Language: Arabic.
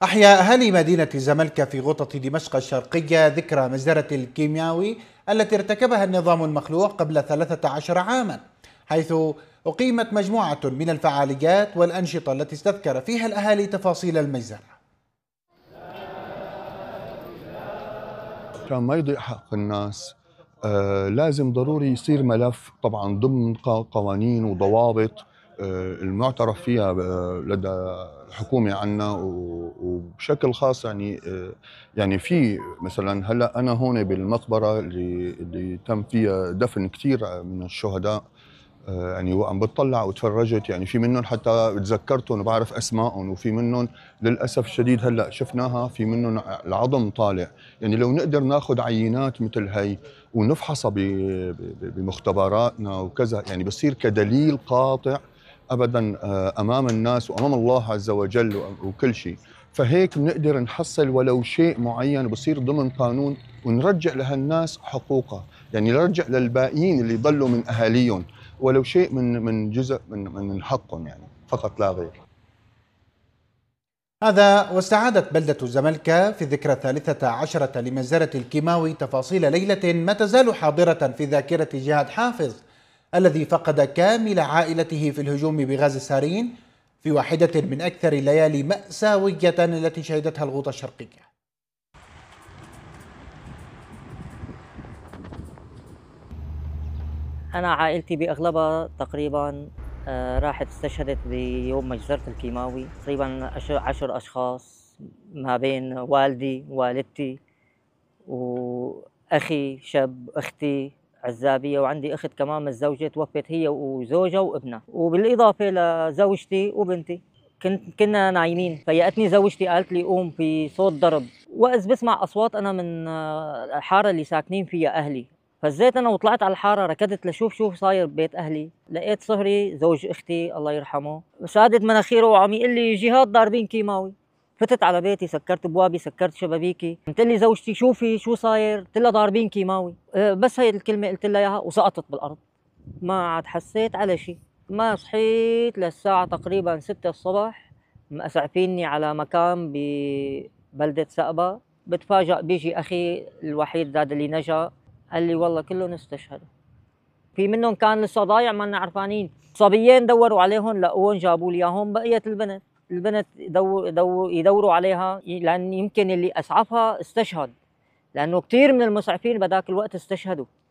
أحيا أهالي مدينة زملكة في غوطة دمشق الشرقية ذكرى مجزرة الكيماوي التي ارتكبها النظام المخلوع قبل 13 عاما، حيث أقيمت مجموعة من الفعاليات والأنشطة التي استذكر فيها الأهالي تفاصيل المجزرة. عشان ما يضيع حق الناس لازم ضروري يصير ملف طبعا ضمن قوانين وضوابط المعترف فيها لدى الحكومة عنا، وبشكل خاص يعني في مثلا هلا أنا هون بالمقبرة اللي تم فيها دفن كثير من الشهداء، يعني وعم بتطلع وتفرجت، يعني في منهم حتى تذكرتهم وبعرف اسمائهم، وفي منهم للاسف الشديد هلا شفناها في منهم العظم طالع. يعني لو نقدر ناخذ عينات مثل هي ونفحصها بمختبراتنا وكذا، يعني بصير كدليل قاطع ابدا امام الناس وامام الله عز وجل وكل شيء. فهيك بنقدر نحصل ولو شيء معين بصير ضمن قانون، ونرجع لهالناس حقوقها، يعني نرجع للباقيين اللي ضلوا من اهاليهم ولو شيء من جزء من حقهم، يعني فقط لا غير. هذا واستعادت بلدة زملكة في الذكرى 13 لمجزرة الكيماوي تفاصيل ليلة ما تزال حاضرة في ذاكرة جهاد حافظ الذي فقد كامل عائلته في الهجوم بغاز السارين في واحدة من أكثر الليالي مأساوية التي شهدتها الغوطة الشرقية. أنا عائلتي بأغلبها تقريبا راحت استشهدت بيوم مجزرة الكيماوي، تقريبا 10 أشخاص ما بين والدي والدتي وأخي شاب، أختي عزابية، وعندي أخت كمان متزوجة توفت هي وزوجها وابنها، وبالإضافة لزوجتي وبنتي. كنا نايمين، فيأتني زوجتي قالت لي قوم في صوت ضرب، وإذ بسمع أصوات أنا من الحارة اللي ساكنين فيها أهلي، فزيت أنا وطلعت على الحارة ركضت لشوف شو صاير ببيت أهلي. لقيت صهري زوج أختي الله يرحمه سادت مناخيره وعم يقول لي جهاد ضاربين كيماوي. فتت على بيتي، سكرت ابوابي، سكرت شبابيكي، قلت لي زوجتي شوفي شو صاير، قلت لها ضاربين كيماوي. بس هي الكلمه قلت لها اياها وسقطت بالارض، ما عاد حسيت على شيء. ما صحيت للساعه تقريبا 6 الصبح، مسعفيني على مكان ببلده سقبه. بتفاجأ بيجي اخي الوحيد هذا اللي نجا، قال لي والله كلهم استشهدوا. في منهم كان لسه ضايع ما لنا عرفانين. صبيين دوروا عليهم لقوهم جابوا لي اياهم. بقيت البنت يدوروا عليها، لان يمكن اللي اسعفها استشهد، لانه كثير من المسعفين بذاك الوقت استشهدوا.